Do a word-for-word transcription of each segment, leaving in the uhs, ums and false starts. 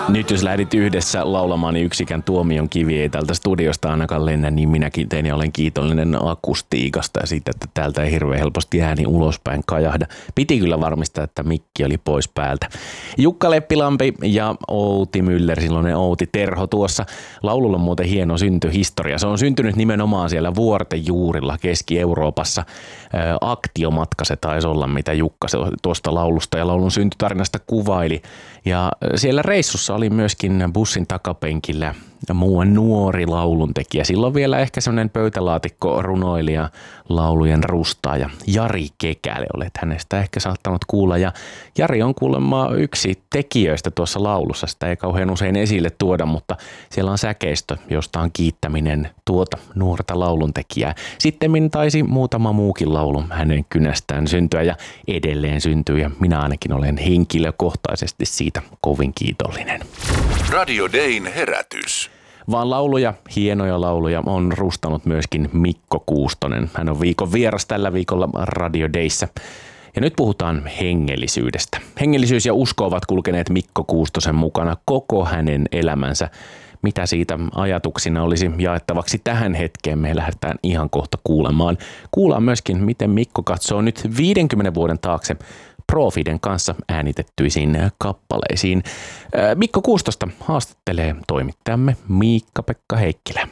Nyt jos lähdit yhdessä laulamaan, niin yksikään tuomion kivi ei tältä studiosta ainakaan lennä, niin minäkin tein ja olen kiitollinen akustiikasta ja siitä, että täältä ei hirveän helposti ääni ulospäin kajahda. Piti kyllä varmistaa, että mikki oli pois päältä. Jukka Leppilampi ja Outi Müller, silloinen Outi Terho tuossa. Laululla on muuten hieno syntyhistoria. Se on syntynyt nimenomaan siellä vuorten juurilla Keski-Euroopassa. Aktiomatka se taisi olla, mitä Jukka tuosta laulusta ja laulun syntytarinasta kuvaili. Ja siellä reissussa oli myöskin bussin takapenkillä muuan nuori lauluntekijä. Silloin vielä ehkä semmoinen pöytälaatikko runoilija, laulujen rustaaja Jari Kekäle. Olet hänestä ehkä saattanut kuulla. Ja Jari on kuulemma yksi tekijöistä tuossa laulussa. Sitä ei kauhean usein esille tuoda, mutta siellä on säkeistö, josta on kiittäminen tuota nuorta lauluntekijää. Sitten taisi muutama muukin laulu hänen kynästään syntyä ja edelleen syntyy. Ja minä ainakin olen henkilökohtaisesti siitä kovin kiitollinen. Radio Dayn herätys. Vaan lauluja, hienoja lauluja on rustanut myöskin Mikko Kuustonen. Hän on viikon vieras tällä viikolla Radio Dayssä. Ja nyt puhutaan hengellisyydestä. Hengellisyys ja usko ovat kulkeneet Mikko Kuustosen mukana koko hänen elämänsä. Mitä siitä ajatuksina olisi jaettavaksi tähän hetkeen, me lähdetään ihan kohta kuulemaan. Kuullaan myöskin, miten Mikko katsoo nyt viidenkymmenen vuoden taakse Profiden kanssa äänitettyisiin kappaleisiin. Mikko Kuustosta haastattelee toimittajamme Miikka-Pekka Heikkilä.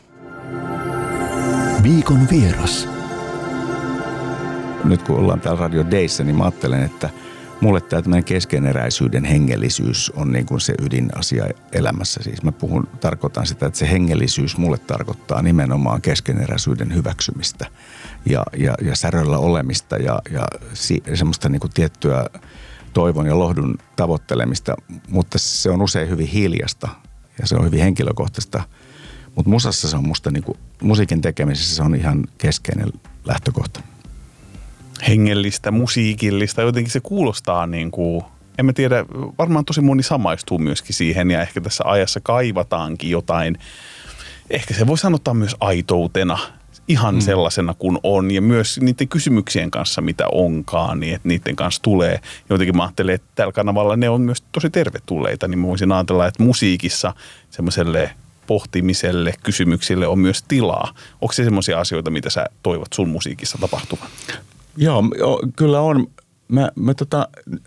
Viikon vieras. Nyt kun ollaan täällä Radio Dayssä, niin mä ajattelen, että mulle tämä tämmöinen keskeneräisyyden hengellisyys on niin kuin se ydinasia elämässä. Siis mä puhun, tarkoitan sitä, että se hengellisyys mulle tarkoittaa nimenomaan keskeneräisyyden hyväksymistä ja, ja, ja säröllä olemista ja, ja si, semmoista niin kuin tiettyä toivon ja lohdun tavoittelemista, mutta se on usein hyvin hiljasta ja se on hyvin henkilökohtaista. Mutta musassa se on musta, niin kuin, musiikin tekemisessä se on ihan keskeinen lähtökohta. Hengellistä, musiikillista, jotenkin se kuulostaa niin kuin, en mä tiedä, varmaan tosi moni samaistuu myöskin siihen ja ehkä tässä ajassa kaivataankin jotain, ehkä se voi sanottaa myös aitoutena, ihan mm. sellaisena kuin on ja myös niiden kysymyksien kanssa, mitä onkaan, niin että niiden kanssa tulee. Jotenkin mä ajattelen, että tällä kanavalla ne on myös tosi tervetulleita, niin mä voisin ajatella, että musiikissa semmoiselle pohtimiselle, kysymyksille on myös tilaa. Onko se semmoisia asioita, mitä sä toivot sun musiikissa tapahtuvan? Joo, kyllä on. Mä, mä, tota,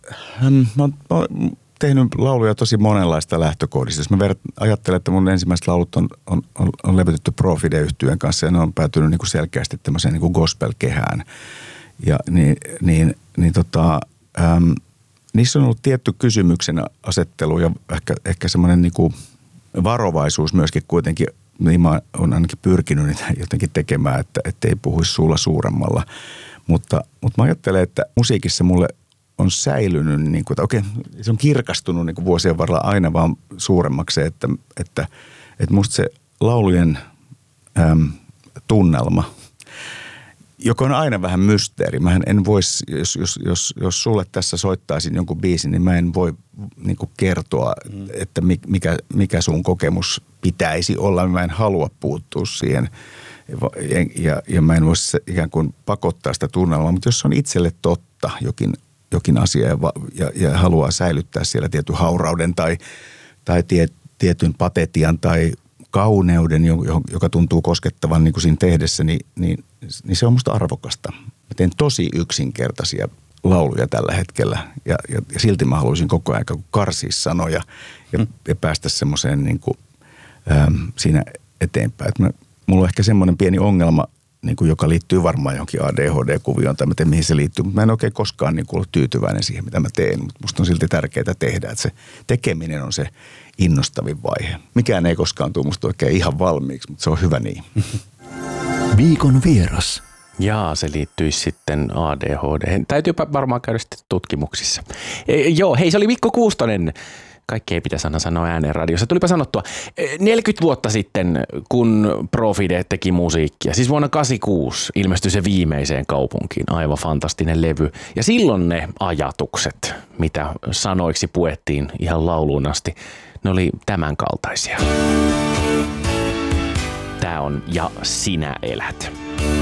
mä, mä oon tehnyt lauluja tosi monenlaista lähtökohdista. Jos mä vert, ajattelen, että mun ensimmäiset laulut on, on, on, on levytetty Profide-yhtyeen kanssa ja ne on päätynyt niin kuin selkeästi tämmöiseen niin kuin gospel-kehään. Ja niin, niin, niin tota, äm, niissä on ollut tietty kysymyksen asettelu ja ehkä, ehkä semmoinen niin kuin varovaisuus myöskin kuitenkin. Niin mä oon ainakin pyrkinyt niitä jotenkin tekemään, että ettei puhuisi suulla suuremmalla. Mutta, mutta mä ajattelen, että musiikissa mulle on säilynyt, niin kuin, että okei, se on kirkastunut niin kuin vuosien varrella aina vaan suuremmaksi, että, että, että musta se laulujen äm, tunnelma, joka on aina vähän mysteeri. Mä en voisi, jos, jos, jos, jos sulle tässä soittaisin jonkun biisin, niin mä en voi niin kuin kertoa, mm. että mikä, mikä sun kokemus pitäisi olla. Mä en halua puuttua siihen. Ja, ja, ja mä en voisi ikään kuin pakottaa sitä tunnelmaa, mutta jos on itselle totta jokin, jokin asia ja, ja, ja haluaa säilyttää siellä tietyn haurauden tai, tai tie, tietyn patetian tai kauneuden, joka tuntuu koskettavan niin kuin siinä tehdessä, niin, niin, niin se on musta arvokasta. Mä teen tosi yksinkertaisia lauluja tällä hetkellä ja, ja, ja silti mä haluaisin koko ajan karsia sanoja ja, mm. ja päästä semmoiseen niin kuin, ähm, siinä eteenpäin. Että mä, mulla on ehkä semmoinen pieni ongelma, niin kuin, joka liittyy varmaan johonkin A D H D-kuvioon tai mä tiedän, mihin se liittyy. Mutta mä en oikein koskaan niin kuin, ollut tyytyväinen siihen, mitä mä teen. Mutta musta on silti tärkeää tehdä, että se tekeminen on se innostavin vaihe. Mikään ei koskaan tule musta oikein ihan valmiiksi, mutta se on hyvä niin. Viikon vieras. Jaa, se liittyisi sitten A D H D. Täytyypä varmaan käydä sitten tutkimuksissa. E, joo, hei, se oli Mikko Kuustonen. Kaikki ei pitäisi aina sanoa ääneen radiossa. Tulipa sanottua. neljäkymmentä vuotta sitten, kun Profide teki musiikkia, siis vuonna kahdeksankymmentäkuusi ilmestyi se Viimeiseen kaupunkiin. Aivan fantastinen levy. Ja silloin ne ajatukset, mitä sanoiksi puettiin ihan lauluun asti, ne oli tämän kaltaisia. Tää on Ja sinä elät.